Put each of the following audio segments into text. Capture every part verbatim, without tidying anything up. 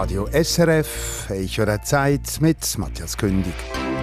Radio S R F, Echo der Zeit mit Matthias Kündig.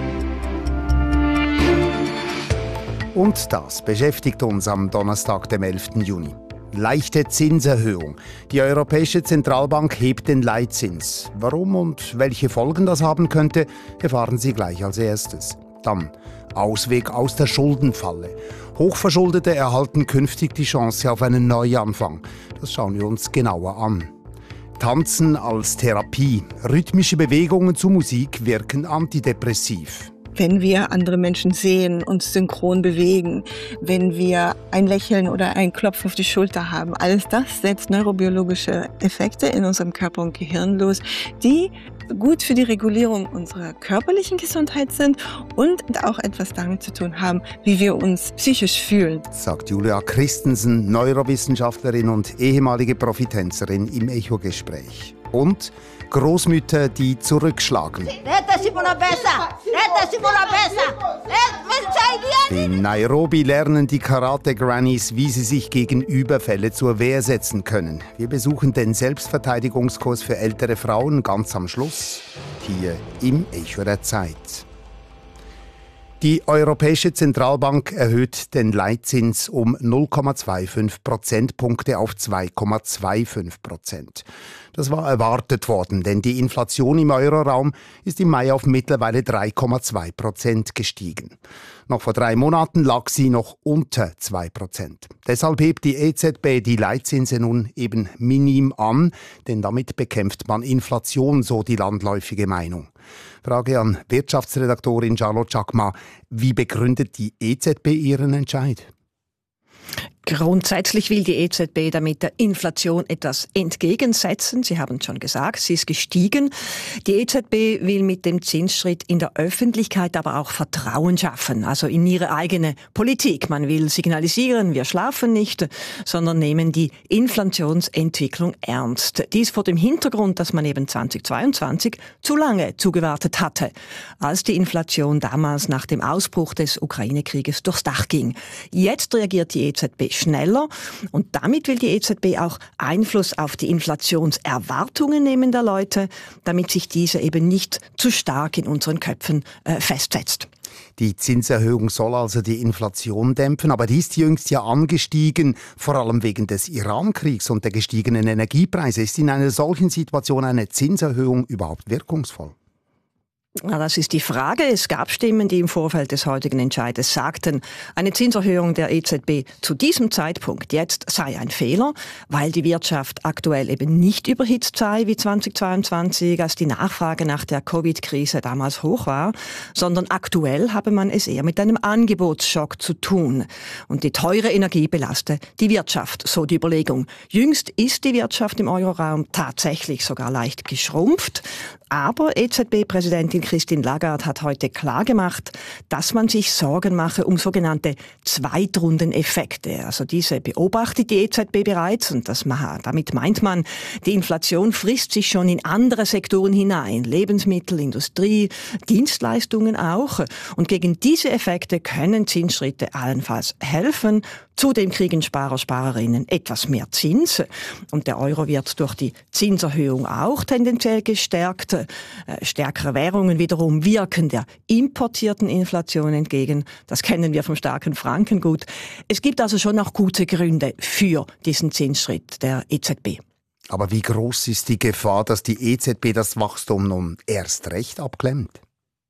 Und das beschäftigt uns am Donnerstag, dem elften Juni. Leichte Zinserhöhung. Die Europäische Zentralbank hebt den Leitzins. Warum und welche Folgen das haben könnte, erfahren Sie gleich als erstes. Dann Ausweg aus der Schuldenfalle. Hochverschuldete erhalten künftig die Chance auf einen Neuanfang. Das schauen wir uns genauer an. Tanzen als Therapie. Rhythmische Bewegungen zu Musik wirken antidepressiv. Wenn wir andere Menschen sehen, uns synchron bewegen, wenn wir ein Lächeln oder einen Klopf auf die Schulter haben, alles das setzt neurobiologische Effekte in unserem Körper und Gehirn los, die gut für die Regulierung unserer körperlichen Gesundheit sind und auch etwas damit zu tun haben, wie wir uns psychisch fühlen. Sagt Julia Christensen, Neurowissenschaftlerin und ehemalige Profitänzerin im Echo-Gespräch. Und Großmütter, die zurückschlagen. In Nairobi lernen die Karate-Grannies, wie sie sich gegen Überfälle zur Wehr setzen können. Wir besuchen den Selbstverteidigungskurs für ältere Frauen ganz am Schluss, hier im Echo der Zeit. Die Europäische Zentralbank erhöht den Leitzins um null Komma fünfundzwanzig Prozentpunkte auf zwei Komma fünfundzwanzig Prozent. Das war erwartet worden, denn die Inflation im Euroraum ist im Mai auf mittlerweile drei Komma zwei Prozent gestiegen. Noch vor drei Monaten lag sie noch unter zwei Prozent. Deshalb hebt die E Z B die Leitzinse nun eben minim an, denn damit bekämpft man Inflation, so die landläufige Meinung. Frage an Wirtschaftsredaktorin Charlotte Chakma. Wie begründet die E Z B ihren Entscheid? Grundsätzlich will die E Z B damit der Inflation etwas entgegensetzen. Sie haben es schon gesagt, sie ist gestiegen. Die E Z B will mit dem Zinsschritt in der Öffentlichkeit aber auch Vertrauen schaffen, also in ihre eigene Politik. Man will signalisieren, wir schlafen nicht, sondern nehmen die Inflationsentwicklung ernst. Dies vor dem Hintergrund, dass man eben zweitausendzweiundzwanzig zu lange zugewartet hatte, als die Inflation damals nach dem Ausbruch des Ukraine-Krieges durchs Dach ging. Jetzt reagiert die E Z B schneller und damit will die E Z B auch Einfluss auf die Inflationserwartungen nehmen der Leute, damit sich diese eben nicht zu stark in unseren Köpfen äh, festsetzt. Die Zinserhöhung soll also die Inflation dämpfen, aber die ist jüngst ja angestiegen, vor allem wegen des Iran-Kriegs und der gestiegenen Energiepreise. Ist in einer solchen Situation eine Zinserhöhung überhaupt wirkungsvoll? Na, das ist die Frage. Es gab Stimmen, die im Vorfeld des heutigen Entscheides sagten, eine Zinserhöhung der E Z B zu diesem Zeitpunkt jetzt sei ein Fehler, weil die Wirtschaft aktuell eben nicht überhitzt sei wie zweitausendzweiundzwanzig, als die Nachfrage nach der Covid-Krise damals hoch war, sondern aktuell habe man es eher mit einem Angebotsschock zu tun. Und die teure Energie belaste die Wirtschaft, so die Überlegung. Jüngst ist die Wirtschaft im Euroraum tatsächlich sogar leicht geschrumpft. Aber E Z B-Präsidentin Christine Lagarde hat heute klargemacht, dass man sich Sorgen mache um sogenannte Zweitrundeneffekte. Also diese beobachtet die E Z B bereits und das, damit meint man, die Inflation frisst sich schon in andere Sektoren hinein. Lebensmittel, Industrie, Dienstleistungen auch. Und gegen diese Effekte können Zinsschritte allenfalls helfen. Zudem kriegen Sparer, Sparerinnen etwas mehr Zins. Und der Euro wird durch die Zinserhöhung auch tendenziell gestärkt. Stärkere Währungen wiederum wirken der importierten Inflation entgegen. Das kennen wir vom starken Franken gut. Es gibt also schon noch gute Gründe für diesen Zinsschritt der E Z B. Aber wie groß ist die Gefahr, dass die E Z B das Wachstum nun erst recht abklemmt?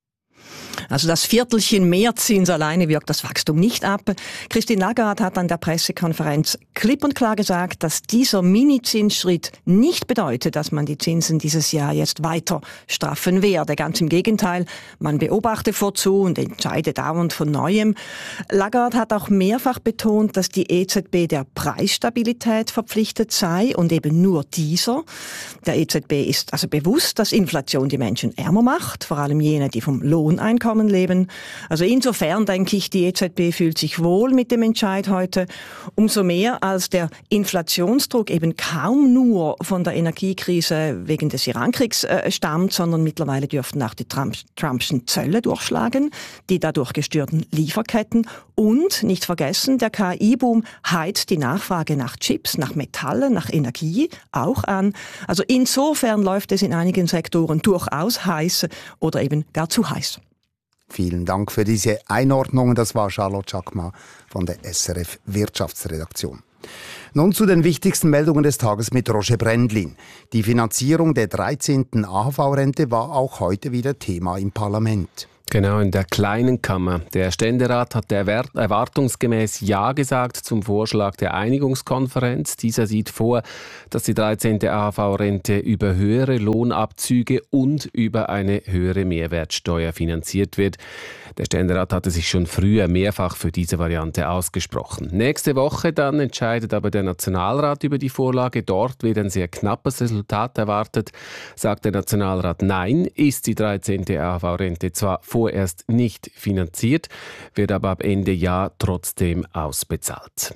Also das Viertelchen Mehrzins alleine wirkt das Wachstum nicht ab. Christine Lagarde hat an der Pressekonferenz klipp und klar gesagt, dass dieser Mini-Zinsschritt nicht bedeutet, dass man die Zinsen dieses Jahr jetzt weiter straffen werde. Ganz im Gegenteil, man beobachte vorzu und entscheide dauernd von Neuem. Lagarde hat auch mehrfach betont, dass die E Z B der Preisstabilität verpflichtet sei und eben nur dieser. Der E Z B ist also bewusst, dass Inflation die Menschen ärmer macht, vor allem jene, die vom Lohn Lohneinkommen leben. Also insofern denke ich, die E Z B fühlt sich wohl mit dem Entscheid heute. Umso mehr, als der Inflationsdruck eben kaum nur von der Energiekrise wegen des Irankriegs äh, stammt, sondern mittlerweile dürften auch die Trump, Trumpschen Zölle durchschlagen, die dadurch gestörten Lieferketten. Und nicht vergessen, der K I-Boom heizt die Nachfrage nach Chips, nach Metallen, nach Energie auch an. Also insofern läuft es in einigen Sektoren durchaus heiß oder eben gar zu heiß. Vielen Dank für diese Einordnung. Das war Charlotte Chakma von der S R F Wirtschaftsredaktion. Nun zu den wichtigsten Meldungen des Tages mit Roger Brändlin. Die Finanzierung der dreizehnten A H V-Rente war auch heute wieder Thema im Parlament. Genau, in der kleinen Kammer. Der Ständerat hat erwartungsgemäß Ja gesagt zum Vorschlag der Einigungskonferenz. Dieser sieht vor, dass die dreizehnte A H V-Rente über höhere Lohnabzüge und über eine höhere Mehrwertsteuer finanziert wird. Der Ständerat hatte sich schon früher mehrfach für diese Variante ausgesprochen. Nächste Woche dann entscheidet aber der Nationalrat über die Vorlage. Dort wird ein sehr knappes Resultat erwartet. Sagt der Nationalrat Nein, ist die dreizehnte A H V-Rente zwar vorerst nicht finanziert, wird aber ab Ende Jahr trotzdem ausbezahlt.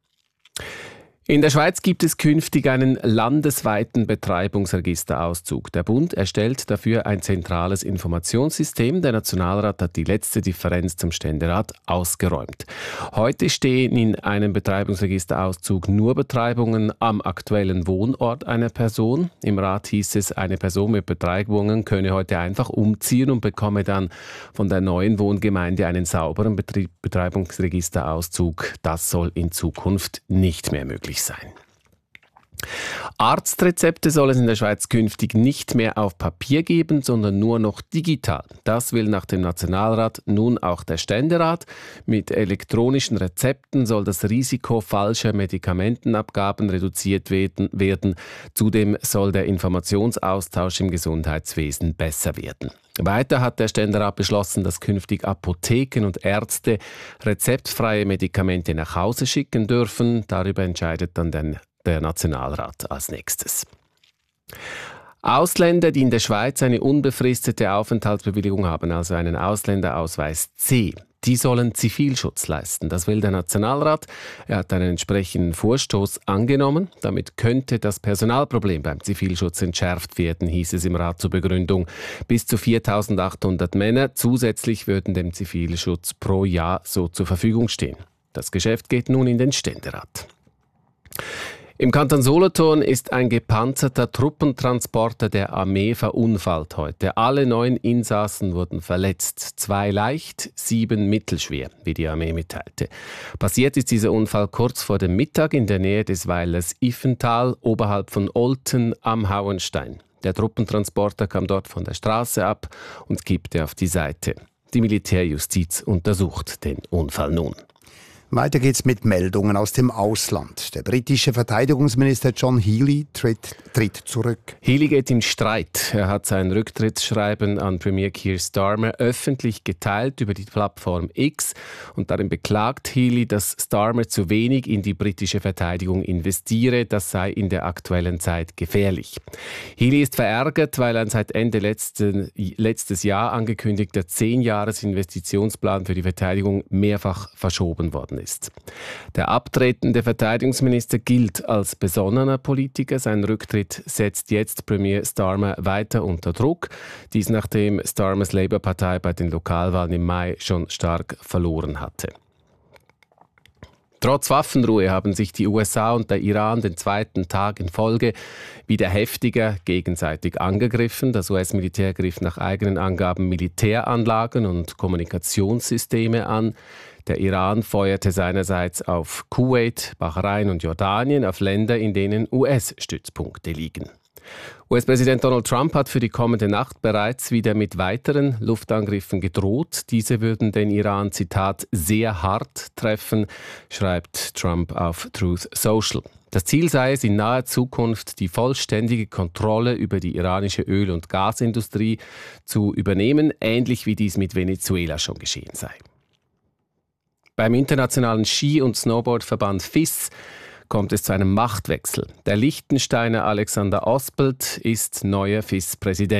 In der Schweiz gibt es künftig einen landesweiten Betreibungsregisterauszug. Der Bund erstellt dafür ein zentrales Informationssystem. Der Nationalrat hat die letzte Differenz zum Ständerat ausgeräumt. Heute stehen in einem Betreibungsregisterauszug nur Betreibungen am aktuellen Wohnort einer Person. Im Rat hieß es, eine Person mit Betreibungen könne heute einfach umziehen und bekomme dann von der neuen Wohngemeinde einen sauberen Betrie- Betreibungsregisterauszug. Das soll in Zukunft nicht mehr möglich sein. Arztrezepte soll es in der Schweiz künftig nicht mehr auf Papier geben, sondern nur noch digital. Das will nach dem Nationalrat nun auch der Ständerat. Mit elektronischen Rezepten soll das Risiko falscher Medikamentenabgaben reduziert werden. Zudem soll der Informationsaustausch im Gesundheitswesen besser werden. Weiter hat der Ständerat beschlossen, dass künftig Apotheken und Ärzte rezeptfreie Medikamente nach Hause schicken dürfen. Darüber entscheidet dann der der Nationalrat als nächstes. Ausländer, die in der Schweiz eine unbefristete Aufenthaltsbewilligung haben, also einen Ausländerausweis C, die sollen Zivilschutz leisten. Das will der Nationalrat. Er hat einen entsprechenden Vorstoß angenommen. Damit könnte das Personalproblem beim Zivilschutz entschärft werden, hieß es im Rat zur Begründung. Bis zu viertausendachthundert Männer zusätzlich würden dem Zivilschutz pro Jahr so zur Verfügung stehen. Das Geschäft geht nun in den Ständerat. Im Kanton Solothurn ist ein gepanzerter Truppentransporter der Armee verunfallt heute. Alle neun Insassen wurden verletzt. Zwei leicht, sieben mittelschwer, wie die Armee mitteilte. Passiert ist dieser Unfall kurz vor dem Mittag in der Nähe des Weilers Iffental, oberhalb von Olten am Hauenstein. Der Truppentransporter kam dort von der Straße ab und kippte auf die Seite. Die Militärjustiz untersucht den Unfall nun. Weiter geht's mit Meldungen aus dem Ausland. Der britische Verteidigungsminister John Healey tritt, tritt zurück. Healey geht in Streit. Er hat sein Rücktrittsschreiben an Premier Keir Starmer öffentlich geteilt über die Plattform X und darin beklagt Healey, dass Starmer zu wenig in die britische Verteidigung investiere. Das sei in der aktuellen Zeit gefährlich. Healey ist verärgert, weil ein seit Ende letzten, letztes Jahr angekündigter zehn-Jahres-Investitionsplan für die Verteidigung mehrfach verschoben worden ist. Der abtretende Verteidigungsminister gilt als besonnener Politiker. Sein Rücktritt setzt jetzt Premier Starmer weiter unter Druck. Dies nachdem Starmers Labour-Partei bei den Lokalwahlen im Mai schon stark verloren hatte. Trotz Waffenruhe haben sich die U S A und der Iran den zweiten Tag in Folge wieder heftiger gegenseitig angegriffen. Das U S-Militär griff nach eigenen Angaben Militäranlagen und Kommunikationssysteme an. Der Iran feuerte seinerseits auf Kuwait, Bahrain und Jordanien, auf Länder, in denen U S-Stützpunkte liegen. U S-Präsident Donald Trump hat für die kommende Nacht bereits wieder mit weiteren Luftangriffen gedroht. Diese würden den Iran, Zitat, sehr hart treffen, schreibt Trump auf Truth Social. Das Ziel sei es, in naher Zukunft die vollständige Kontrolle über die iranische Öl- und Gasindustrie zu übernehmen, ähnlich wie dies mit Venezuela schon geschehen sei. Beim internationalen Ski- und Snowboardverband F I S kommt es zu einem Machtwechsel. Der Liechtensteiner Alexander Ospelt ist neuer F I S-Präsident.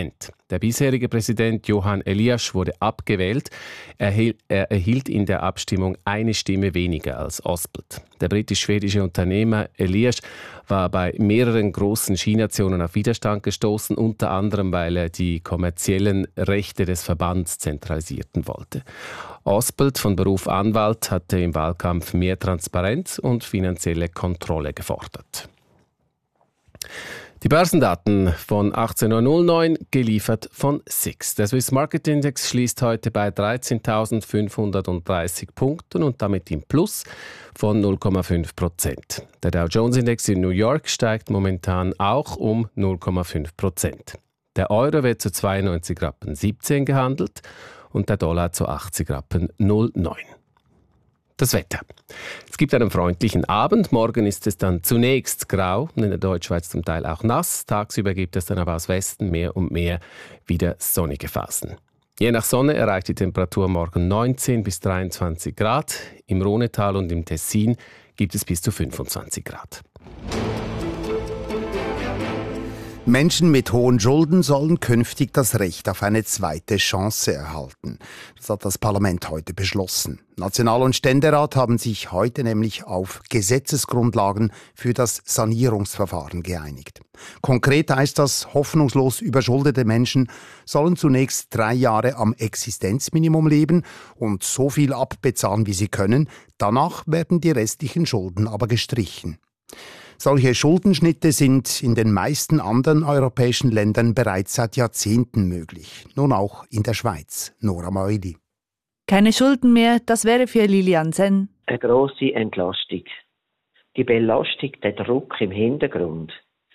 Der bisherige Präsident Johan Elias wurde abgewählt. Er erhielt in der Abstimmung eine Stimme weniger als Osbald. Der britisch-schwedische Unternehmer Elias war bei mehreren großen Skinationen auf Widerstand gestoßen, unter anderem, weil er die kommerziellen Rechte des Verbands zentralisieren wollte. Osbald, von Beruf Anwalt, hatte im Wahlkampf mehr Transparenz und finanzielle Kontrolle gefordert. Die Börsendaten von achtzehn Uhr neun, geliefert von S I X. Der Swiss Market Index schließt heute bei dreizehntausendfünfhundertdreißig Punkten und damit im Plus von null Komma fünf Prozent. Der Dow Jones Index in New York steigt momentan auch um null Komma fünf Prozent. Der Euro wird zu zweiundneunzig Rappen siebzehn gehandelt und der Dollar zu achtzig Rappen null Komma neun. Das Wetter. Es gibt einen freundlichen Abend. Morgen ist es dann zunächst grau und in der Deutschschweiz zum Teil auch nass. Tagsüber gibt es dann aber aus Westen mehr und mehr wieder sonnige Phasen. Je nach Sonne erreicht die Temperatur morgen neunzehn bis dreiundzwanzig Grad. Im Rhonetal und im Tessin gibt es bis zu fünfundzwanzig Grad. Menschen mit hohen Schulden sollen künftig das Recht auf eine zweite Chance erhalten. Das hat das Parlament heute beschlossen. National- und Ständerat haben sich heute nämlich auf Gesetzesgrundlagen für das Sanierungsverfahren geeinigt. Konkret heißt das, hoffnungslos überschuldete Menschen sollen zunächst drei Jahre am Existenzminimum leben und so viel abbezahlen, wie sie können. Danach werden die restlichen Schulden aber gestrichen. Solche Schuldenschnitte sind in den meisten anderen europäischen Ländern bereits seit Jahrzehnten möglich. Nun auch in der Schweiz. Nora Meuli. Keine Schulden mehr, das wäre für Lilian Senn eine grosse Entlastung. Die Belastung, der Druck im Hintergrund,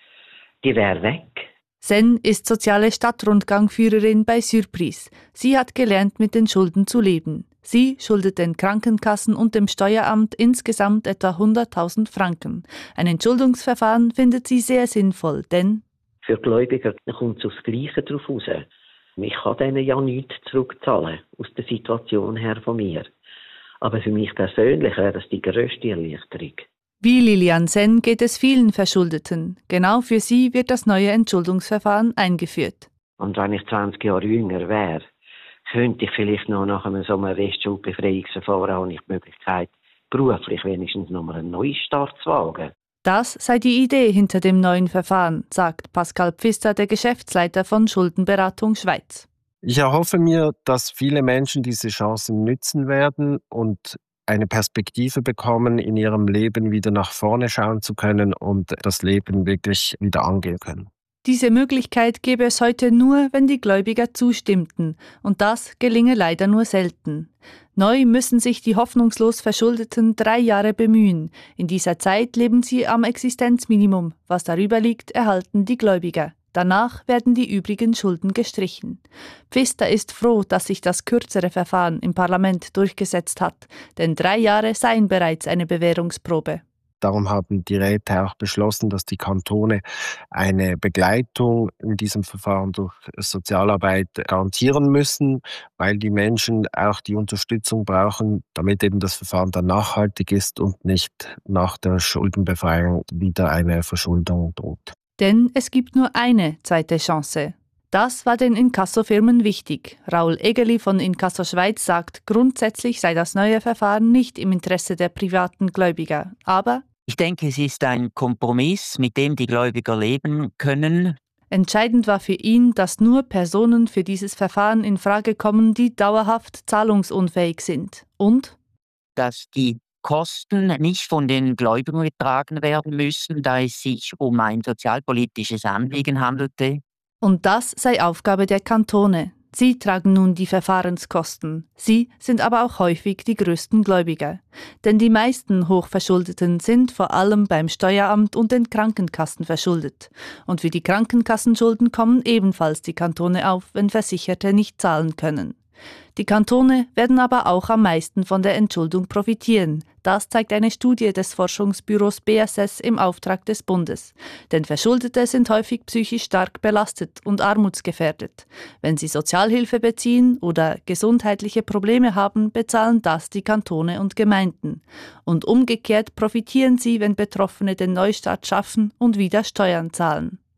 die wäre weg. Senn ist soziale Stadtrundgangführerin bei Surprise. Sie hat gelernt, mit den Schulden zu leben. Sie schuldet den Krankenkassen und dem Steueramt insgesamt etwa hunderttausend Franken. Ein Entschuldungsverfahren findet sie sehr sinnvoll, denn für Gläubiger kommt es aufs Gleiche drauf raus. Ich kann denen ja nichts zurückzahlen, aus der Situation her von mir. Aber für mich persönlich wäre das die grösste Erleichterung. Wie Lilian Senn geht es vielen Verschuldeten. Genau für sie wird das neue Entschuldungsverfahren eingeführt. Und wenn ich zwanzig Jahre jünger wäre, könnte ich vielleicht noch nach einem so einem Restschuldbefreiungsverfahren auch nicht die Möglichkeit, beruflich wenigstens noch mal einen Neustart zu wagen. Das sei die Idee hinter dem neuen Verfahren, sagt Pascal Pfister, der Geschäftsleiter von Schuldenberatung Schweiz. Ich erhoffe mir, dass viele Menschen diese Chancen nützen werden und eine Perspektive bekommen, in ihrem Leben wieder nach vorne schauen zu können und das Leben wirklich wieder angehen können. Diese Möglichkeit gäbe es heute nur, wenn die Gläubiger zustimmten. Und das gelinge leider nur selten. Neu müssen sich die hoffnungslos Verschuldeten drei Jahre bemühen. In dieser Zeit leben sie am Existenzminimum. Was darüber liegt, erhalten die Gläubiger. Danach werden die übrigen Schulden gestrichen. Pfister ist froh, dass sich das kürzere Verfahren im Parlament durchgesetzt hat. Denn drei Jahre seien bereits eine Bewährungsprobe. Darum haben die Räte auch beschlossen, dass die Kantone eine Begleitung in diesem Verfahren durch Sozialarbeit garantieren müssen, weil die Menschen auch die Unterstützung brauchen, damit eben das Verfahren dann nachhaltig ist und nicht nach der Schuldenbefreiung wieder eine Verschuldung droht. Denn es gibt nur eine zweite Chance. Das war den Inkassofirmen wichtig. Raul Egeli von Inkasso Schweiz sagt, grundsätzlich sei das neue Verfahren nicht im Interesse der privaten Gläubiger. Aber ich denke, es ist ein Kompromiss, mit dem die Gläubiger leben können. Entscheidend war für ihn, dass nur Personen für dieses Verfahren in Frage kommen, die dauerhaft zahlungsunfähig sind. Und dass die Kosten nicht von den Gläubigern getragen werden müssen, da es sich um ein sozialpolitisches Anliegen handelte. Und das sei Aufgabe der Kantone. Sie tragen nun die Verfahrenskosten. Sie sind aber auch häufig die größten Gläubiger. Denn die meisten Hochverschuldeten sind vor allem beim Steueramt und den Krankenkassen verschuldet. Und für die Krankenkassenschulden kommen ebenfalls die Kantone auf, wenn Versicherte nicht zahlen können. Die Kantone werden aber auch am meisten von der Entschuldung profitieren. Das zeigt eine Studie des Forschungsbüros B S S im Auftrag des Bundes. Denn Verschuldete sind häufig psychisch stark belastet und armutsgefährdet. Wenn sie Sozialhilfe beziehen oder gesundheitliche Probleme haben, bezahlen das die Kantone und Gemeinden. Und umgekehrt profitieren sie, wenn Betroffene den Neustart schaffen und wieder Steuern zahlen.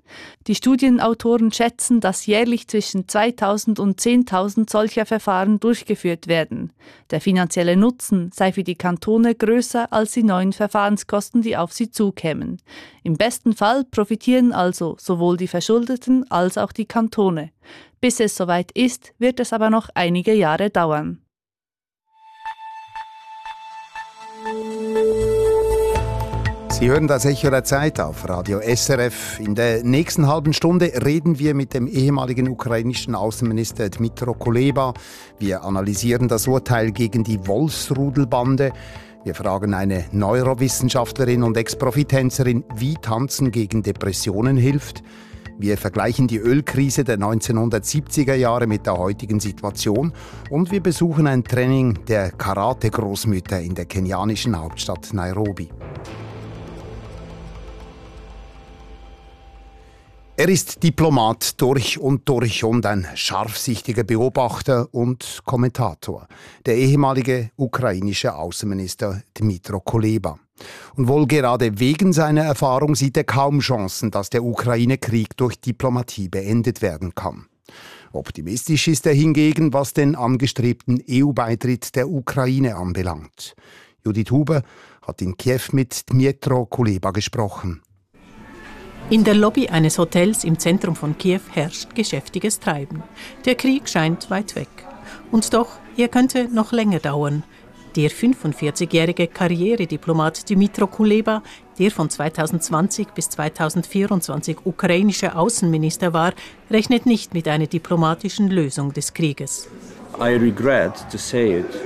Die Studienautoren schätzen, dass jährlich zwischen zweitausend und zehntausend solcher Verfahren durchgeführt werden. Der finanzielle Nutzen sei für die Kantone größer als die neuen Verfahrenskosten, die auf sie zukämen. Im besten Fall profitieren also sowohl die Verschuldeten als auch die Kantone. Bis es soweit ist, wird es aber noch einige Jahre dauern. Sie hören das Echo der Zeit auf Radio S R F. In der nächsten halben Stunde reden wir mit dem ehemaligen ukrainischen Außenminister Dmytro Kuleba. Wir analysieren das Urteil gegen die Wolfsrudelbande. Wir fragen eine Neurowissenschaftlerin und Ex-Profitänzerin, wie Tanzen gegen Depressionen hilft. Wir vergleichen die Ölkrise der neunzehnhundertsiebziger Jahre mit der heutigen Situation und wir besuchen ein Training der Karate-Großmütter in der kenianischen Hauptstadt Nairobi. Er ist Diplomat durch und durch und ein scharfsichtiger Beobachter und Kommentator, der ehemalige ukrainische Außenminister Dmytro Kuleba. Und wohl gerade wegen seiner Erfahrung sieht er kaum Chancen, dass der Ukraine-Krieg durch Diplomatie beendet werden kann. Optimistisch ist er hingegen, was den angestrebten E U-Beitritt der Ukraine anbelangt. Judith Huber hat in Kiew mit Dmytro Kuleba gesprochen. In der Lobby eines Hotels im Zentrum von Kiew herrscht geschäftiges Treiben. Der Krieg scheint weit weg. Und doch, er könnte noch länger dauern. Der fünfundvierzigjährige Karrierediplomat Dmytro Kuleba, der von zweitausendzwanzig bis zweitausendvierundzwanzig ukrainischer Außenminister war, rechnet nicht mit einer diplomatischen Lösung des Krieges. I regret to say it,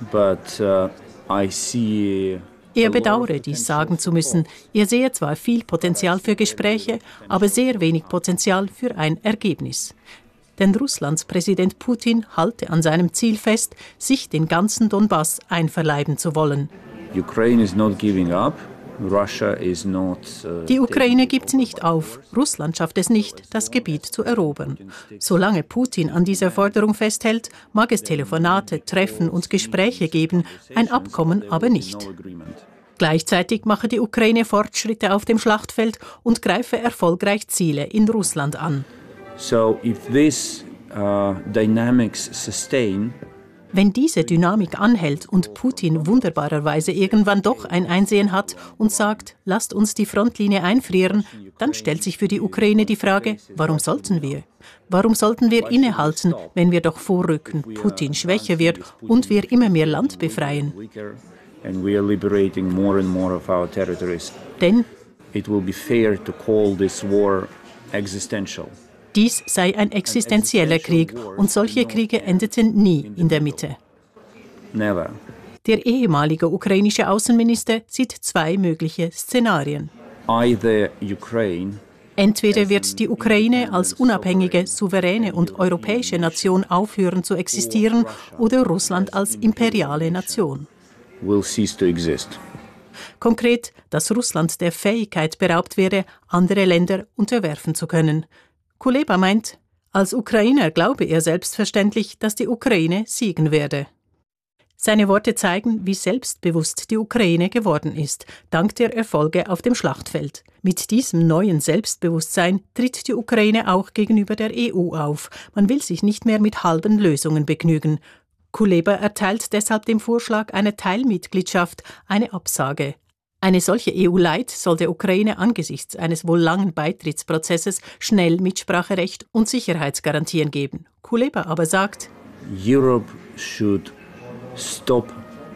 but uh, I see Er bedauere, dies sagen zu müssen. Er sehe zwar viel Potenzial für Gespräche, aber sehr wenig Potenzial für ein Ergebnis. Denn Russlands Präsident Putin halte an seinem Ziel fest, sich den ganzen Donbass einverleiben zu wollen. Ukraine is not giving up. Russia is not, uh, Die Ukraine gibt nicht auf. Russland schafft es nicht, das Gebiet zu erobern. Solange Putin an dieser Forderung festhält, mag es Telefonate, Treffen und Gespräche geben, ein Abkommen aber nicht. Gleichzeitig mache die Ukraine Fortschritte auf dem Schlachtfeld und greife erfolgreich Ziele in Russland an. So if this uh, dynamics sustain, Wenn diese Dynamik anhält und Putin wunderbarerweise irgendwann doch ein Einsehen hat und sagt, lasst uns die Frontlinie einfrieren, dann stellt sich für die Ukraine die Frage, warum sollten wir? Warum sollten wir innehalten, wenn wir doch vorrücken, Putin schwächer wird und wir immer mehr Land befreien? and we are liberating more and more of our territories. Denn it will be fair to call this war existential. Dies sei ein existenzieller Krieg und solche Kriege endeten nie in der Mitte. Never. Der ehemalige ukrainische Außenminister sieht zwei mögliche Szenarien. Either Ukraine Entweder wird die Ukraine als unabhängige, souveräne und europäische Nation aufhören zu existieren oder Russland als imperiale Nation. will cease to exist. Konkret, dass Russland der Fähigkeit beraubt wäre, andere Länder unterwerfen zu können. Kuleba meint, als Ukrainer glaube er selbstverständlich, dass die Ukraine siegen werde. Seine Worte zeigen, wie selbstbewusst die Ukraine geworden ist, dank der Erfolge auf dem Schlachtfeld. Mit diesem neuen Selbstbewusstsein tritt die Ukraine auch gegenüber der E U auf. Man will sich nicht mehr mit halben Lösungen begnügen. Kuleba erteilt deshalb dem Vorschlag einer Teilmitgliedschaft eine Absage. Eine solche E U-Light soll der Ukraine angesichts eines wohl langen Beitrittsprozesses schnell Mitspracherecht und Sicherheitsgarantien geben. Kuleba aber sagt, Europe should stop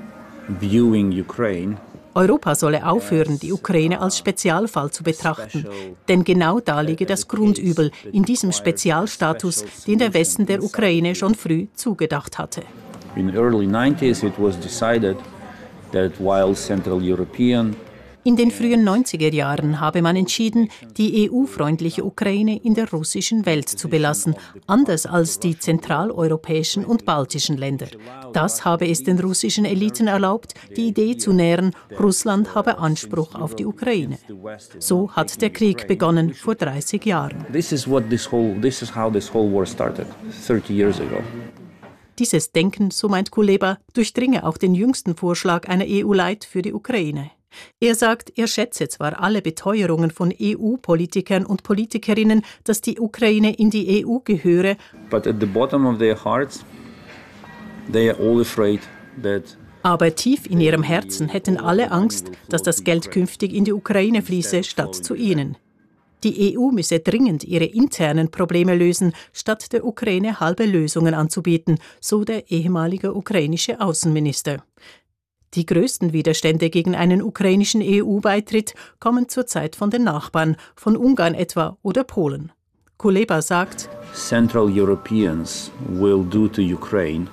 viewing Ukraine. Europa solle aufhören, die Ukraine als Spezialfall zu betrachten. Denn genau da liege das Grundübel in diesem Spezialstatus, den der Westen der Ukraine schon früh zugedacht hatte. In the early nineties it was decided that while Central European In den frühen neunziger Jahren habe man entschieden, die E U-freundliche Ukraine in der russischen Welt zu belassen, anders als die zentraleuropäischen und baltischen Länder. Das habe es den russischen Eliten erlaubt, die Idee zu nähren, Russland habe Anspruch auf die Ukraine. So hat der Krieg begonnen vor dreißig Jahren. This is what this whole this is how this whole war started thirty years ago. Dieses Denken, so meint Kuleba, durchdringe auch den jüngsten Vorschlag einer E U-Light für die Ukraine. Er sagt, er schätze zwar alle Beteuerungen von E U-Politikern und Politikerinnen, dass die Ukraine in die E U gehöre, but at the bottom of their hearts, they are all afraid that aber tief in ihrem Herzen hätten alle Angst, dass das Geld künftig in die Ukraine fließe, statt zu ihnen. Die E U müsse dringend ihre internen Probleme lösen, statt der Ukraine halbe Lösungen anzubieten, so der ehemalige ukrainische Außenminister. Die größten Widerstände gegen einen ukrainischen E U-Beitritt kommen zurzeit von den Nachbarn, von Ungarn etwa oder Polen. Kuleba sagt, Central Europeans will do to Ukraine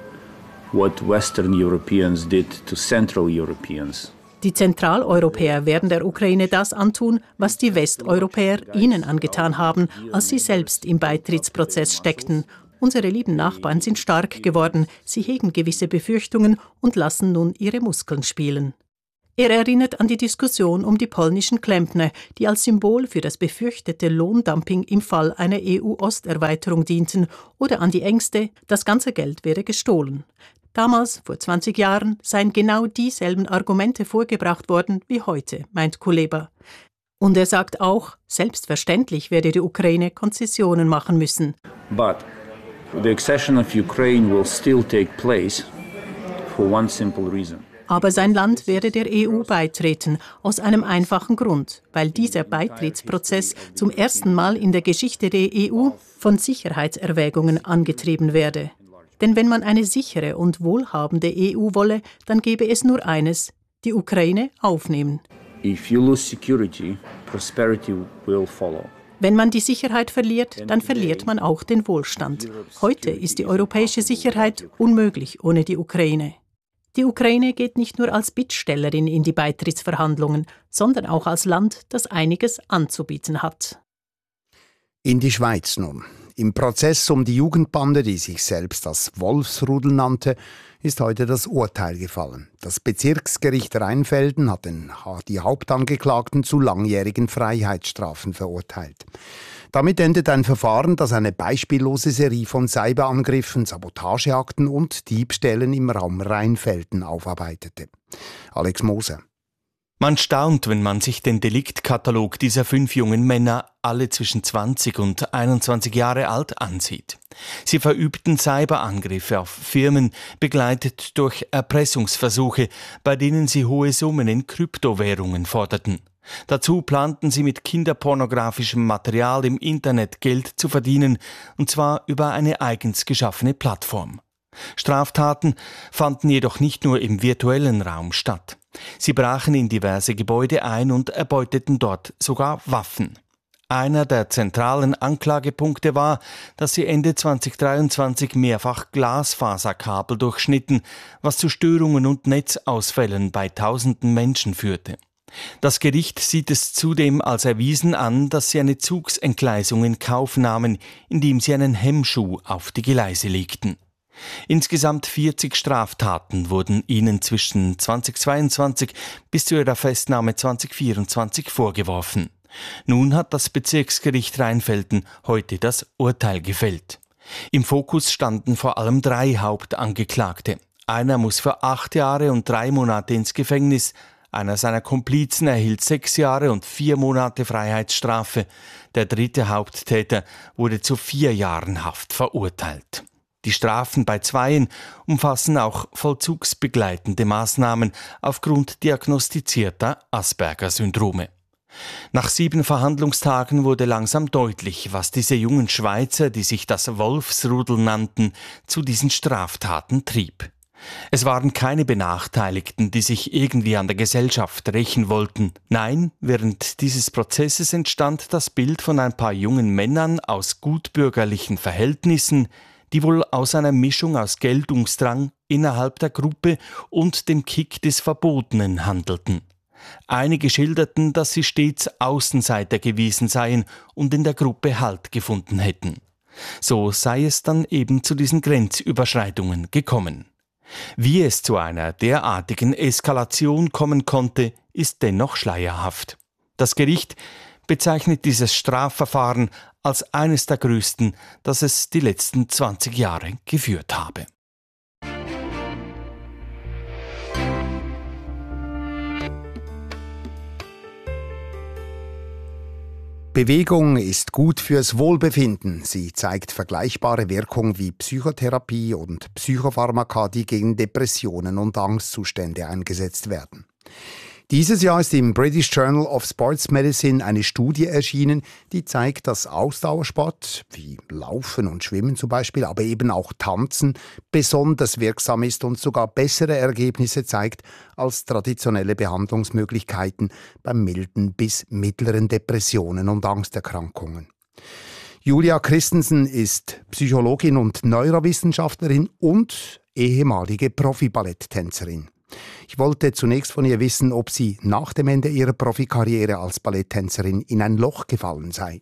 what Western Europeans did to Central Europeans. Die Zentraleuropäer werden der Ukraine das antun, was die Westeuropäer ihnen angetan haben, als sie selbst im Beitrittsprozess steckten. Unsere lieben Nachbarn sind stark geworden, sie hegen gewisse Befürchtungen und lassen nun ihre Muskeln spielen. Er erinnert an die Diskussion um die polnischen Klempner, die als Symbol für das befürchtete Lohndumping im Fall einer E U-Osterweiterung dienten, oder an die Ängste, das ganze Geld wäre gestohlen. Damals, vor zwanzig Jahren, seien genau dieselben Argumente vorgebracht worden wie heute, meint Kuleba. Und er sagt auch, selbstverständlich werde die Ukraine Konzessionen machen müssen. But the accession of Ukraine will still take place for one simple reason. Aber sein Land werde der E U beitreten, aus einem einfachen Grund, weil dieser Beitrittsprozess zum ersten Mal in der Geschichte der E U von Sicherheitserwägungen angetrieben werde. Denn wenn man eine sichere und wohlhabende E U wolle, dann gäbe es nur eines, die Ukraine aufnehmen. If you lose security, prosperity will follow. Wenn man die Sicherheit verliert, dann verliert man auch den Wohlstand. Heute ist die europäische Sicherheit unmöglich ohne die Ukraine. Die Ukraine geht nicht nur als Bittstellerin in die Beitrittsverhandlungen, sondern auch als Land, das einiges anzubieten hat. In die Schweiz nun. Im Prozess um die Jugendbande, die sich selbst das Wolfsrudel nannte, ist heute das Urteil gefallen. Das Bezirksgericht Rheinfelden hat den, die Hauptangeklagten zu langjährigen Freiheitsstrafen verurteilt. Damit endet ein Verfahren, das eine beispiellose Serie von Cyberangriffen, Sabotageakten und Diebstählen im Raum Rheinfelden aufarbeitete. Alex Moser. Man staunt, wenn man sich den Deliktkatalog dieser fünf jungen Männer, alle zwischen zwanzig und einundzwanzig Jahre alt, ansieht. Sie verübten Cyberangriffe auf Firmen, begleitet durch Erpressungsversuche, bei denen sie hohe Summen in Kryptowährungen forderten. Dazu planten sie mit kinderpornografischem Material im Internet Geld zu verdienen, und zwar über eine eigens geschaffene Plattform. Straftaten fanden jedoch nicht nur im virtuellen Raum statt. Sie brachen in diverse Gebäude ein und erbeuteten dort sogar Waffen. Einer der zentralen Anklagepunkte war, dass sie Ende zweitausenddreiundzwanzig mehrfach Glasfaserkabel durchschnitten, was zu Störungen und Netzausfällen bei tausenden Menschen führte. Das Gericht sieht es zudem als erwiesen an, dass sie eine Zugsentgleisung in Kauf nahmen, indem sie einen Hemmschuh auf die Gleise legten. Insgesamt vierzig Straftaten wurden ihnen zwischen zweitausendzweiundzwanzig bis zu ihrer Festnahme zweitausendvierundzwanzig vorgeworfen. Nun hat das Bezirksgericht Rheinfelden heute das Urteil gefällt. Im Fokus standen vor allem drei Hauptangeklagte. Einer muss für acht Jahre und drei Monate ins Gefängnis, einer seiner Komplizen erhielt sechs Jahre und vier Monate Freiheitsstrafe. Der dritte Haupttäter wurde zu vier Jahren Haft verurteilt. Die Strafen bei Zweien umfassen auch vollzugsbegleitende Maßnahmen aufgrund diagnostizierter Asperger-Syndrome. Nach sieben Verhandlungstagen wurde langsam deutlich, was diese jungen Schweizer, die sich das Wolfsrudel nannten, zu diesen Straftaten trieb. Es waren keine Benachteiligten, die sich irgendwie an der Gesellschaft rächen wollten. Nein, während dieses Prozesses entstand das Bild von ein paar jungen Männern aus gutbürgerlichen Verhältnissen, die wohl aus einer Mischung aus Geltungsdrang innerhalb der Gruppe und dem Kick des Verbotenen handelten. Einige schilderten, dass sie stets Außenseiter gewesen seien und in der Gruppe Halt gefunden hätten. So sei es dann eben zu diesen Grenzüberschreitungen gekommen. Wie es zu einer derartigen Eskalation kommen konnte, ist dennoch schleierhaft. Das Gericht bezeichnet dieses Strafverfahren als eines der größten, das es die letzten zwanzig Jahre geführt habe. Bewegung ist gut fürs Wohlbefinden. Sie zeigt vergleichbare Wirkung wie Psychotherapie und Psychopharmaka, die gegen Depressionen und Angstzustände eingesetzt werden. Dieses Jahr ist im British Journal of Sports Medicine eine Studie erschienen, die zeigt, dass Ausdauersport, wie Laufen und Schwimmen zum Beispiel, aber eben auch Tanzen, besonders wirksam ist und sogar bessere Ergebnisse zeigt als traditionelle Behandlungsmöglichkeiten bei milden bis mittleren Depressionen und Angsterkrankungen. Julia Christensen ist Psychologin und Neurowissenschaftlerin und ehemalige Profi-Balletttänzerin. Ich wollte zunächst von ihr wissen, ob sie nach dem Ende ihrer Profikarriere als Balletttänzerin in ein Loch gefallen sei.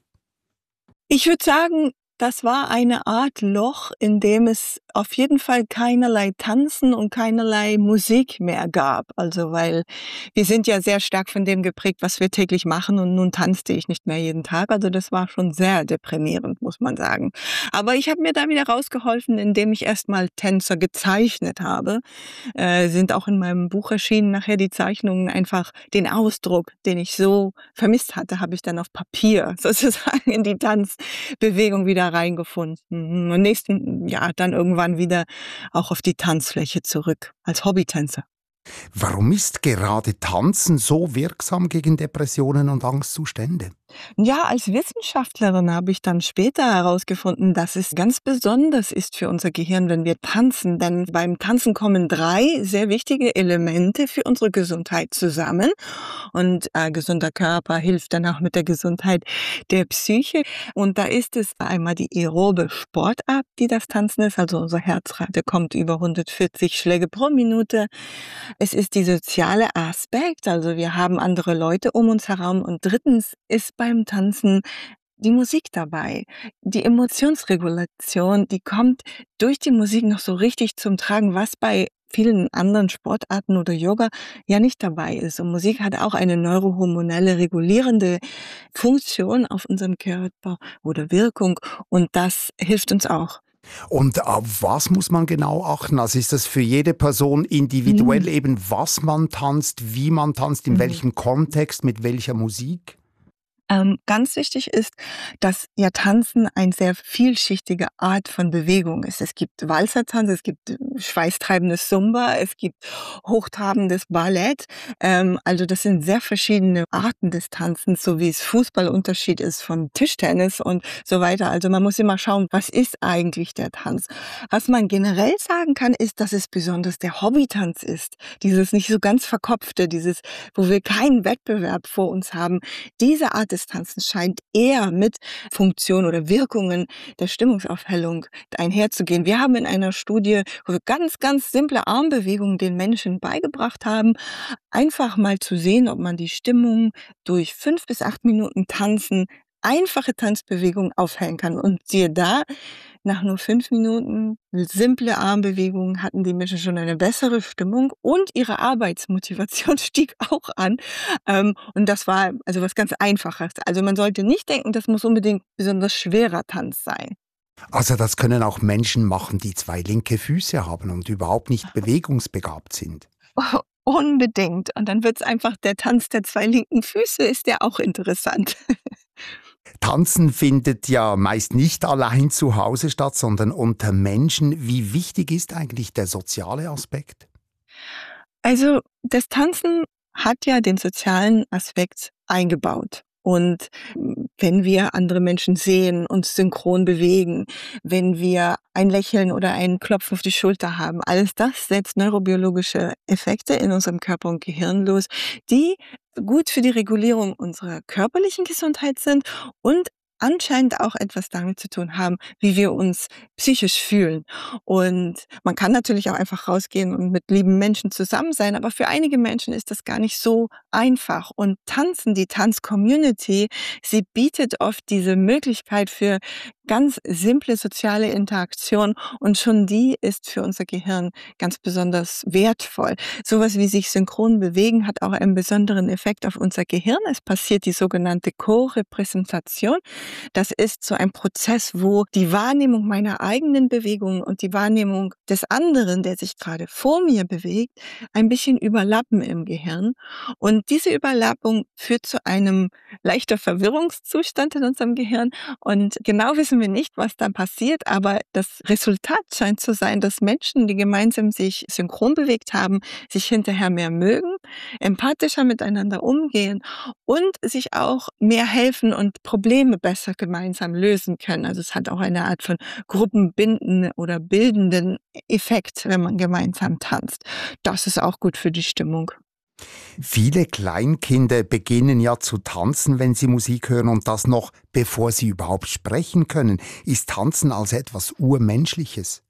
Ich würde sagen, das war eine Art Loch, in dem es auf jeden Fall keinerlei Tanzen und keinerlei Musik mehr gab. Also weil wir sind ja sehr stark von dem geprägt, was wir täglich machen, und nun tanzte ich nicht mehr jeden Tag. Also das war schon sehr deprimierend, muss man sagen. Aber ich habe mir da wieder rausgeholfen, indem ich erstmal Tänzer gezeichnet habe. Äh, sind auch in meinem Buch erschienen nachher die Zeichnungen, einfach den Ausdruck, den ich so vermisst hatte, habe ich dann auf Papier sozusagen in die Tanzbewegung wieder reingefunden. Und nächsten Jahr dann irgendwann wieder auch auf die Tanzfläche zurück als Hobbytänzer. Warum ist gerade Tanzen so wirksam gegen Depressionen und Angstzustände? Ja, als Wissenschaftlerin habe ich dann später herausgefunden, dass es ganz besonders ist für unser Gehirn, wenn wir tanzen. Denn beim Tanzen kommen drei sehr wichtige Elemente für unsere Gesundheit zusammen. Und äh, gesunder Körper hilft dann auch mit der Gesundheit der Psyche. Und da ist es einmal die aerobe Sportart, die das Tanzen ist. Also unsere Herzrate kommt über hundertvierzig Schläge pro Minute. Es ist der soziale Aspekt, also wir haben andere Leute um uns herum. Und drittens ist beim Tanzen die Musik dabei. Die Emotionsregulation, die kommt durch die Musik noch so richtig zum Tragen, was bei vielen anderen Sportarten oder Yoga ja nicht dabei ist. Und Musik hat auch eine neurohormonelle regulierende Funktion auf unserem Körper oder Wirkung, und das hilft uns auch. Und auf was muss man genau achten? Also ist das für jede Person individuell mhm. eben, was man tanzt, wie man tanzt, in mhm. welchem Kontext, mit welcher Musik? Ähm, ganz wichtig ist, dass ja Tanzen eine sehr vielschichtige Art von Bewegung ist. Es gibt Walzertanz, es gibt schweißtreibendes Zumba, es gibt hochtrabendes Ballett. Ähm, also das sind sehr verschiedene Arten des Tanzens, so wie es Fußballunterschied ist von Tischtennis und so weiter. Also man muss immer schauen, was ist eigentlich der Tanz. Was man generell sagen kann, ist, dass es besonders der Hobbytanz ist. Dieses nicht so ganz verkopfte, dieses, wo wir keinen Wettbewerb vor uns haben. Diese Art des Tanzens scheint eher mit Funktionen oder Wirkungen der Stimmungsaufhellung einherzugehen. Wir haben in einer Studie, wo wir ganz, ganz simple Armbewegungen den Menschen beigebracht haben, einfach mal zu sehen, ob man die Stimmung durch fünf bis acht Minuten Tanzen, einfache Tanzbewegungen aufhellen kann. Und siehe da, nach nur fünf Minuten simple Armbewegungen hatten die Menschen schon eine bessere Stimmung und ihre Arbeitsmotivation stieg auch an. Ähm, und das war also was ganz Einfaches. Also man sollte nicht denken, das muss unbedingt besonders schwerer Tanz sein. Also das können auch Menschen machen, die zwei linke Füße haben und überhaupt nicht bewegungsbegabt sind. Oh, unbedingt. Und dann wird es einfach der Tanz der zwei linken Füße, ist ja auch interessant. Tanzen findet ja meist nicht allein zu Hause statt, sondern unter Menschen. Wie wichtig ist eigentlich der soziale Aspekt? Also das Tanzen hat ja den sozialen Aspekt eingebaut. Und wenn wir andere Menschen sehen, uns synchron bewegen, wenn wir ein Lächeln oder einen Klopfen auf die Schulter haben, alles das setzt neurobiologische Effekte in unserem Körper und Gehirn los, die gut für die Regulierung unserer körperlichen Gesundheit sind und anscheinend auch etwas damit zu tun haben, wie wir uns psychisch fühlen. Und man kann natürlich auch einfach rausgehen und mit lieben Menschen zusammen sein, aber für einige Menschen ist das gar nicht so einfach. Und Tanzen, die Tanz-Community, sie bietet oft diese Möglichkeit für ganz simple soziale Interaktion und schon die ist für unser Gehirn ganz besonders wertvoll. Sowas wie sich synchron bewegen hat auch einen besonderen Effekt auf unser Gehirn. Es passiert die sogenannte Co-Repräsentation. Das ist so ein Prozess, wo die Wahrnehmung meiner eigenen Bewegungen und die Wahrnehmung des anderen, der sich gerade vor mir bewegt, ein bisschen überlappen im Gehirn. Und diese Überlappung führt zu einem leichter Verwirrungszustand in unserem Gehirn. Und genau wissen wir nicht, was da passiert, aber das Resultat scheint zu sein, dass Menschen, die gemeinsam sich synchron bewegt haben, sich hinterher mehr mögen, empathischer miteinander umgehen und sich auch mehr helfen und Probleme besser gemeinsam lösen können. Also es hat auch eine Art von gruppenbindenden oder bildenden Effekt, wenn man gemeinsam tanzt. Das ist auch gut für die Stimmung. Viele Kleinkinder beginnen ja zu tanzen, wenn sie Musik hören, und das noch bevor sie überhaupt sprechen können. Ist Tanzen also etwas Urmenschliches?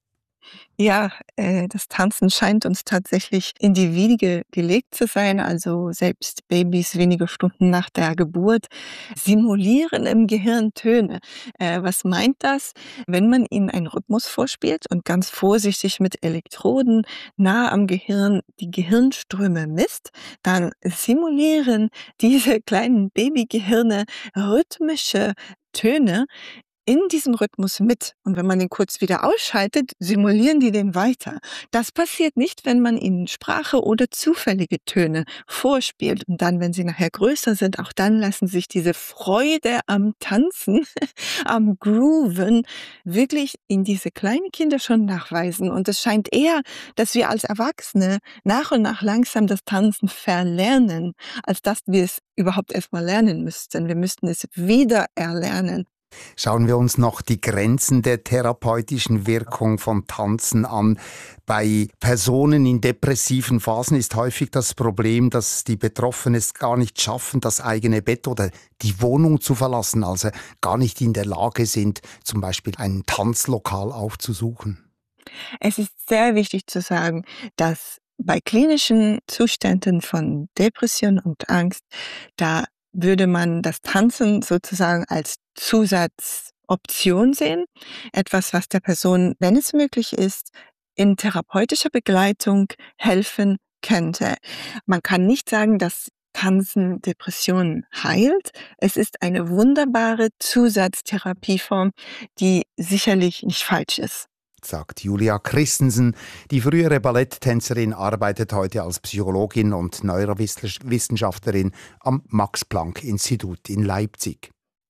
Ja, äh, das Tanzen scheint uns tatsächlich in die Wiege gelegt zu sein. Also selbst Babys wenige Stunden nach der Geburt simulieren im Gehirn Töne. Äh, was meint das? Wenn man ihnen einen Rhythmus vorspielt und ganz vorsichtig mit Elektroden nah am Gehirn die Gehirnströme misst, dann simulieren diese kleinen Babygehirne rhythmische Töne in diesem Rhythmus mit. Und wenn man den kurz wieder ausschaltet, simulieren die den weiter. Das passiert nicht, wenn man ihnen Sprache oder zufällige Töne vorspielt. Und dann, wenn sie nachher größer sind, auch dann lassen sich diese Freude am Tanzen, am Grooven, wirklich in diese kleinen Kinder schon nachweisen. Und es scheint eher, dass wir als Erwachsene nach und nach langsam das Tanzen verlernen, als dass wir es überhaupt erstmal lernen müssten. Wir müssten es wieder erlernen. Schauen wir uns noch die Grenzen der therapeutischen Wirkung von Tanzen an. Bei Personen in depressiven Phasen ist häufig das Problem, dass die Betroffenen es gar nicht schaffen, das eigene Bett oder die Wohnung zu verlassen, also gar nicht in der Lage sind, zum Beispiel ein Tanzlokal aufzusuchen. Es ist sehr wichtig zu sagen, dass bei klinischen Zuständen von Depression und Angst, da würde man das Tanzen sozusagen als Zusatzoption sehen. Etwas, was der Person, wenn es möglich ist, in therapeutischer Begleitung helfen könnte. Man kann nicht sagen, dass Tanzen Depressionen heilt. Es ist eine wunderbare Zusatztherapieform, die sicherlich nicht falsch ist, sagt Julia Christensen. Die frühere Balletttänzerin arbeitet heute als Psychologin und Neurowissenschaftlerin am Max-Planck-Institut in Leipzig.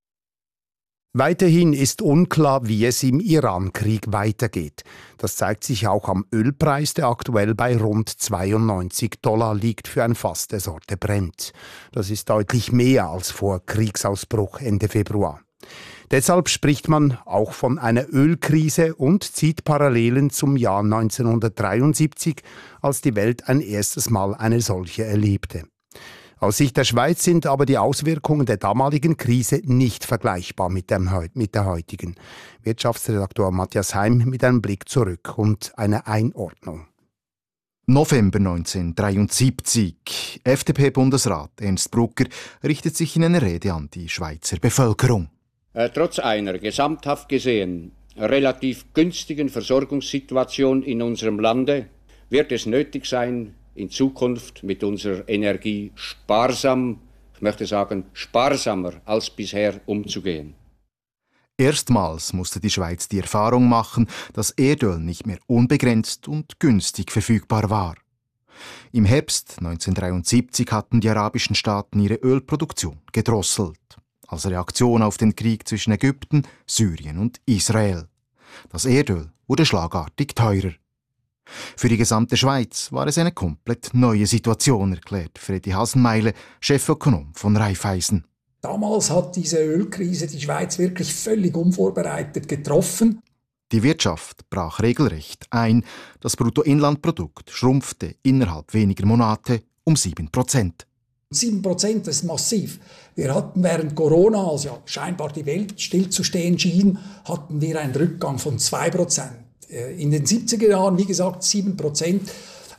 Weiterhin ist unklar, wie es im Iran-Krieg weitergeht. Das zeigt sich auch am Ölpreis, der aktuell bei rund zweiundneunzig Dollar liegt für ein Fass der Sorte Brent. Das ist deutlich mehr als vor Kriegsausbruch Ende Februar. Deshalb spricht man auch von einer Ölkrise und zieht Parallelen zum Jahr neunzehnhundertdreiundsiebzig, als die Welt ein erstes Mal eine solche erlebte. Aus Sicht der Schweiz sind aber die Auswirkungen der damaligen Krise nicht vergleichbar mit, dem, mit der heutigen. Wirtschaftsredaktor Matthias Heim mit einem Blick zurück und einer Einordnung. November neunzehnhundertdreiundsiebzig. F D P-Bundesrat Ernst Brugger richtet sich in einer Rede an die Schweizer Bevölkerung. Äh, trotz einer gesamthaft gesehen relativ günstigen Versorgungssituation in unserem Lande wird es nötig sein, in Zukunft mit unserer Energie sparsam, ich möchte sagen sparsamer als bisher umzugehen. Erstmals musste die Schweiz die Erfahrung machen, dass Erdöl nicht mehr unbegrenzt und günstig verfügbar war. Im Herbst neunzehnhundertdreiundsiebzig hatten die arabischen Staaten ihre Ölproduktion gedrosselt, als Reaktion auf den Krieg zwischen Ägypten, Syrien und Israel. Das Erdöl wurde schlagartig teurer. Für die gesamte Schweiz war es eine komplett neue Situation, erklärt Freddy Hasenmeile, Chefökonom von Raiffeisen. Damals hat diese Ölkrise die Schweiz wirklich völlig unvorbereitet getroffen. Die Wirtschaft brach regelrecht ein. Das Bruttoinlandprodukt schrumpfte innerhalb weniger Monate um sieben Prozent. sieben Prozent, das ist massiv. Wir hatten während Corona, als ja scheinbar die Welt stillzustehen schien, hatten wir einen Rückgang von zwei Prozent. In den siebziger Jahren, wie gesagt, sieben Prozent.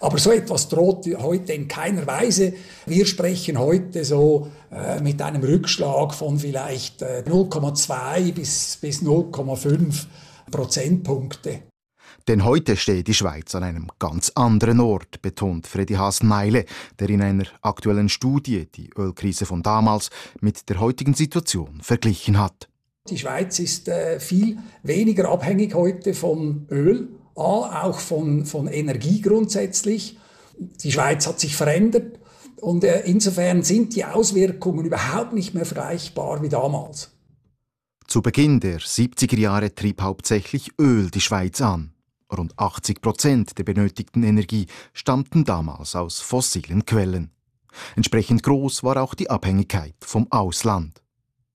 Aber so etwas droht heute in keiner Weise. Wir sprechen heute so äh, mit einem Rückschlag von vielleicht äh, null Komma zwei bis, bis null Komma fünf Prozentpunkte. Denn heute steht die Schweiz an einem ganz anderen Ort, betont Freddy Hasenmeile, der in einer aktuellen Studie die Ölkrise von damals mit der heutigen Situation verglichen hat. Die Schweiz ist äh, viel weniger abhängig heute von Öl, auch von, von Energie grundsätzlich. Die Schweiz hat sich verändert und äh, insofern sind die Auswirkungen überhaupt nicht mehr vergleichbar wie damals. Zu Beginn der siebziger Jahre trieb hauptsächlich Öl die Schweiz an. Rund achtzig Prozent der benötigten Energie stammten damals aus fossilen Quellen. Entsprechend groß war auch die Abhängigkeit vom Ausland.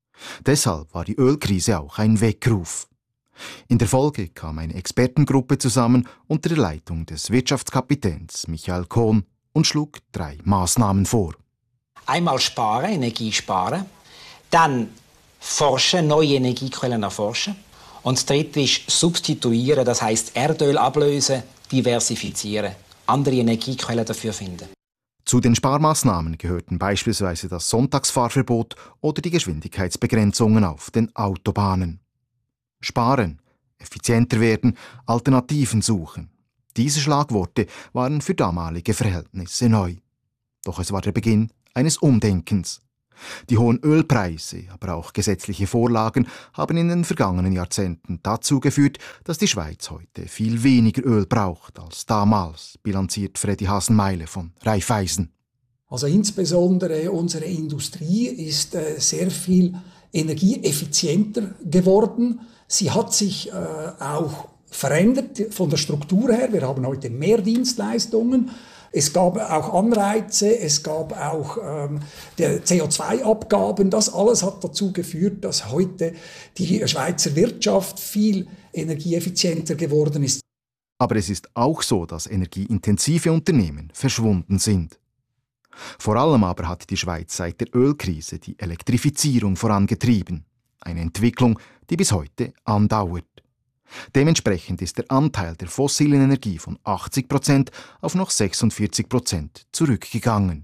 Deshalb war die Ölkrise auch ein Weckruf. In der Folge kam eine Expertengruppe zusammen unter der Leitung des Wirtschaftskapitäns Michael Kohn und schlug drei Maßnahmen vor. Einmal sparen, Energie sparen, dann forschen, neue Energiequellen erforschen. Und das Dritte ist substituieren, das heisst Erdöl ablösen, diversifizieren, andere Energiequellen dafür finden. Zu den Sparmaßnahmen gehörten beispielsweise das Sonntagsfahrverbot oder die Geschwindigkeitsbegrenzungen auf den Autobahnen. Sparen, effizienter werden, Alternativen suchen. Diese Schlagworte waren für damalige Verhältnisse neu. Doch es war der Beginn eines Umdenkens. Die hohen Ölpreise, aber auch gesetzliche Vorlagen haben in den vergangenen Jahrzehnten dazu geführt, dass die Schweiz heute viel weniger Öl braucht als damals, bilanziert Freddy Hasenmeile von Raiffeisen. Also insbesondere unsere Industrie ist äh, sehr viel energieeffizienter geworden. Sie hat sich äh, auch verändert von der Struktur her. Wir haben heute mehr Dienstleistungen. Es gab auch Anreize, es gab auch ähm, C O zwei Abgaben. Das alles hat dazu geführt, dass heute die Schweizer Wirtschaft viel energieeffizienter geworden ist. Aber es ist auch so, dass energieintensive Unternehmen verschwunden sind. Vor allem aber hat die Schweiz seit der Ölkrise die Elektrifizierung vorangetrieben. Eine Entwicklung, die bis heute andauert. Dementsprechend ist der Anteil der fossilen Energie von achtzig Prozent auf noch sechsundvierzig Prozent zurückgegangen.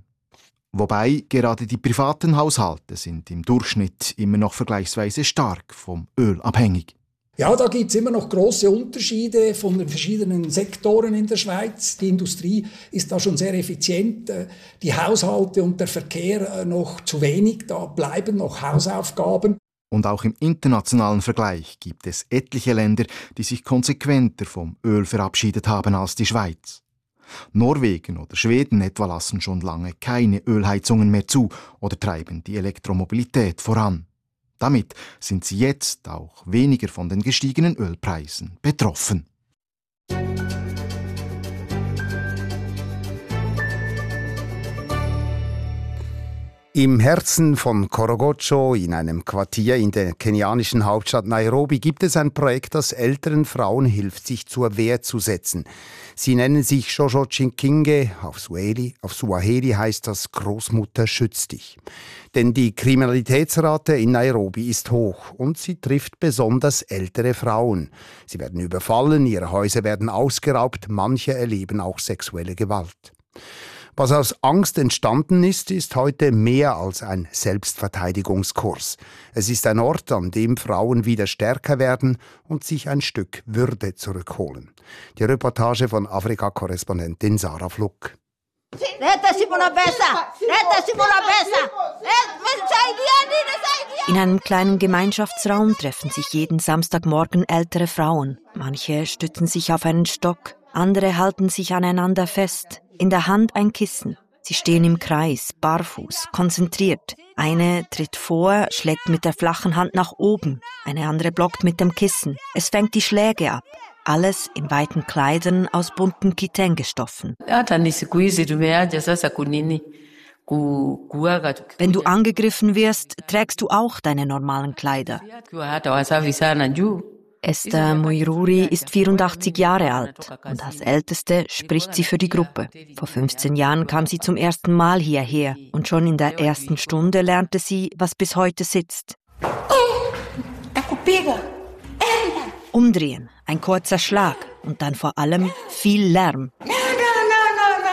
Wobei gerade die privaten Haushalte sind im Durchschnitt immer noch vergleichsweise stark vom Öl abhängig. Ja, da gibt es immer noch große Unterschiede von den verschiedenen Sektoren in der Schweiz. Die Industrie ist da schon sehr effizient, die Haushalte und der Verkehr noch zu wenig, da bleiben noch Hausaufgaben. Und auch im internationalen Vergleich gibt es etliche Länder, die sich konsequenter vom Öl verabschiedet haben als die Schweiz. Norwegen oder Schweden etwa lassen schon lange keine Ölheizungen mehr zu oder treiben die Elektromobilität voran. Damit sind sie jetzt auch weniger von den gestiegenen Ölpreisen betroffen. Im Herzen von Korogocho, in einem Quartier in der kenianischen Hauptstadt Nairobi, gibt es ein Projekt, das älteren Frauen hilft, sich zur Wehr zu setzen. Sie nennen sich Jojo Chinkinge, auf Swahili, auf Swahili heißt das Großmutter schützt dich. Denn die Kriminalitätsrate in Nairobi ist hoch und sie trifft besonders ältere Frauen. Sie werden überfallen, ihre Häuser werden ausgeraubt, manche erleben auch sexuelle Gewalt. Was aus Angst entstanden ist, ist heute mehr als ein Selbstverteidigungskurs. Es ist ein Ort, an dem Frauen wieder stärker werden und sich ein Stück Würde zurückholen. Die Reportage von Afrika-Korrespondentin Sarah Fluck. In einem kleinen Gemeinschaftsraum treffen sich jeden Samstagmorgen ältere Frauen. Manche stützen sich auf einen Stock, andere halten sich aneinander fest. In der Hand ein Kissen. Sie stehen im Kreis, barfuß, konzentriert. Eine tritt vor, schlägt mit der flachen Hand nach oben. Eine andere blockt mit dem Kissen. Es fängt die Schläge ab. Alles in weiten Kleidern aus bunten Kitenge-Stoffen. Wenn du angegriffen wirst, trägst du auch deine normalen Kleider. Esther Muiruri ist vierundachtzig Jahre alt und als Älteste spricht sie für die Gruppe. Vor fünfzehn Jahren kam sie zum ersten Mal hierher und schon in der ersten Stunde lernte sie, was bis heute sitzt. Umdrehen, ein kurzer Schlag und dann vor allem viel Lärm.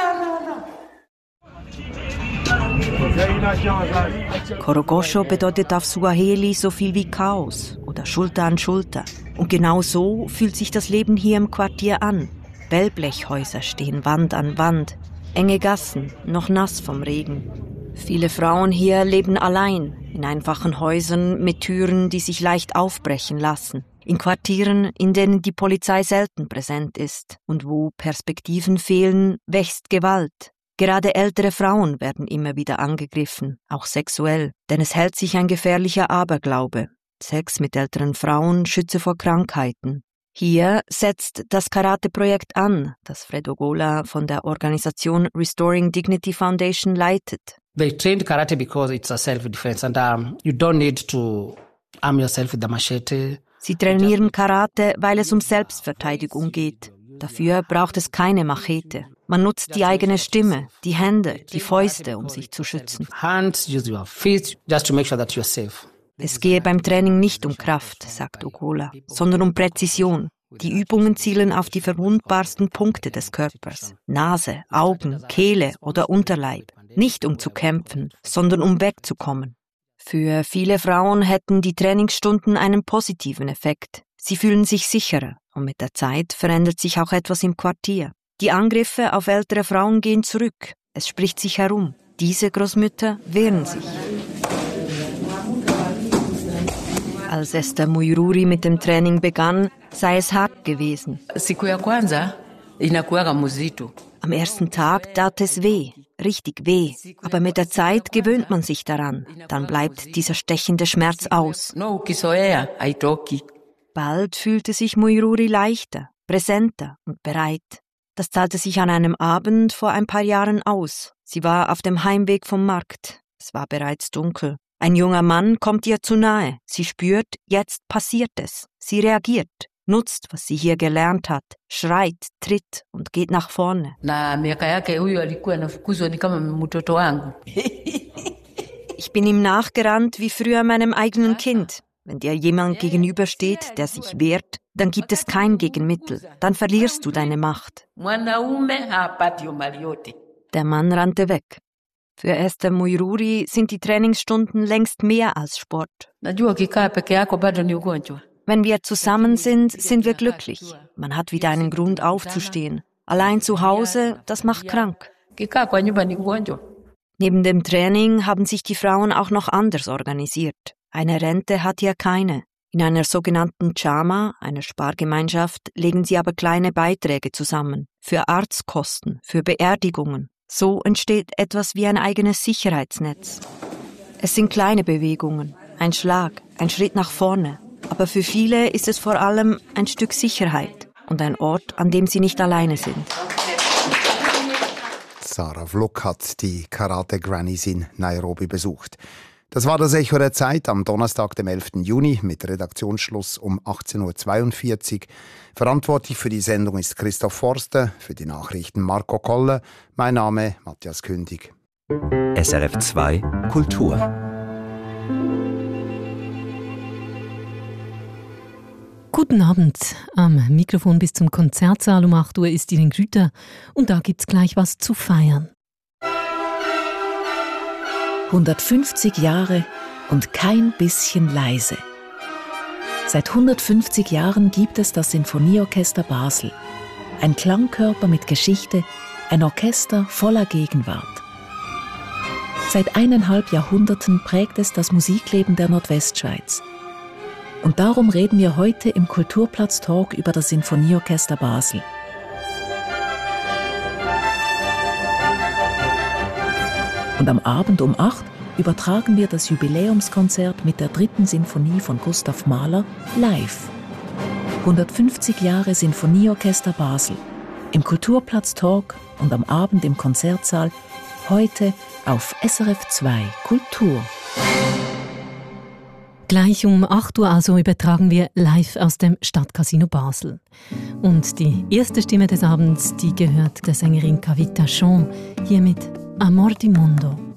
Korogosho bedeutet auf Swahili so viel wie Chaos oder Schulter an Schulter. Und genau so fühlt sich das Leben hier im Quartier an. Wellblechhäuser stehen Wand an Wand, enge Gassen, noch nass vom Regen. Viele Frauen hier leben allein, in einfachen Häusern mit Türen, die sich leicht aufbrechen lassen. In Quartieren, in denen die Polizei selten präsent ist und wo Perspektiven fehlen, wächst Gewalt. Gerade ältere Frauen werden immer wieder angegriffen, auch sexuell, denn es hält sich ein gefährlicher Aberglaube. Sex mit älteren Frauen schütze vor Krankheiten. Hier setzt das Karate-Projekt an, das Fred Ogola von der Organisation Restoring Dignity Foundation leitet. They trained karate because it's a self-defense and um, you don't need to arm yourself with the machete. Sie trainieren Karate, weil es um Selbstverteidigung geht. Dafür braucht es keine Machete. Man nutzt die eigene Stimme, die Hände, die Fäuste, um sich zu schützen. Hands, use your feet, just to make sure that you're safe. Es gehe beim Training nicht um Kraft, sagt Ogola, sondern um Präzision. Die Übungen zielen auf die verwundbarsten Punkte des Körpers. Nase, Augen, Kehle oder Unterleib. Nicht um zu kämpfen, sondern um wegzukommen. Für viele Frauen hätten die Trainingsstunden einen positiven Effekt. Sie fühlen sich sicherer und mit der Zeit verändert sich auch etwas im Quartier. Die Angriffe auf ältere Frauen gehen zurück. Es spricht sich herum. Diese Großmütter wehren sich. Als Esther Muiruri mit dem Training begann, sei es hart gewesen. Siku ya kwanza inakuwaga mzito. Am ersten Tag tat es weh, richtig weh. Aber mit der Zeit gewöhnt man sich daran. Dann bleibt dieser stechende Schmerz aus. No ukizoea haitoki. Bald fühlte sich Muiruri leichter, präsenter und bereit. Das zahlte sich an einem Abend vor ein paar Jahren aus. Sie war auf dem Heimweg vom Markt. Es war bereits dunkel. Ein junger Mann kommt ihr zu nahe. Sie spürt, jetzt passiert es. Sie reagiert, nutzt, was sie hier gelernt hat, schreit, tritt und geht nach vorne. Na miaka yake huyo alikuwa anafukuzwa ni kama mtoto wangu. Ich bin ihm nachgerannt wie früher meinem eigenen Kind. Wenn dir jemand gegenübersteht, der sich wehrt, dann gibt es kein Gegenmittel. Dann verlierst du deine Macht. Der Mann rannte weg. Für Esther Muiruri sind die Trainingsstunden längst mehr als Sport. Wenn wir zusammen sind, sind wir glücklich. Man hat wieder einen Grund aufzustehen. Allein zu Hause, das macht krank. Neben dem Training haben sich die Frauen auch noch anders organisiert. Eine Rente hat hier keine. In einer sogenannten Chama, einer Spargemeinschaft, legen sie aber kleine Beiträge zusammen. Für Arztkosten, für Beerdigungen. So entsteht etwas wie ein eigenes Sicherheitsnetz. Es sind kleine Bewegungen, ein Schlag, ein Schritt nach vorne. Aber für viele ist es vor allem ein Stück Sicherheit und ein Ort, an dem sie nicht alleine sind. Sarah Vluk hat die Karate Grannies in Nairobi besucht. Das war das Echo der Zeit am Donnerstag, dem elften Juni, mit Redaktionsschluss um achtzehn Uhr zweiundvierzig. Verantwortlich für die Sendung ist Christoph Forster, für die Nachrichten Marco Koller. Mein Name Matthias Kündig. S R F zwei Kultur. Guten Abend. Am Mikrofon bis zum Konzertsaal um acht Uhr ist Irene Grüter und da gibt's gleich was zu feiern. hundertfünfzig Jahre und kein bisschen leise. Seit hundertfünfzig Jahren gibt es das Sinfonieorchester Basel. Ein Klangkörper mit Geschichte, ein Orchester voller Gegenwart. Seit eineinhalb Jahrhunderten prägt es das Musikleben der Nordwestschweiz. Und darum reden wir heute im Kulturplatz-Talk über das Sinfonieorchester Basel. Und am Abend um acht übertragen wir das Jubiläumskonzert mit der dritten Sinfonie von Gustav Mahler live. hundertfünfzig Jahre Sinfonieorchester Basel. Im Kulturplatz-Talk und am Abend im Konzertsaal. Heute auf S R F zwei Kultur. Gleich um acht Uhr also übertragen wir live aus dem Stadtcasino Basel. Und die erste Stimme des Abends, die gehört der Sängerin Kavita Chon, hier mit Amor di Mondo.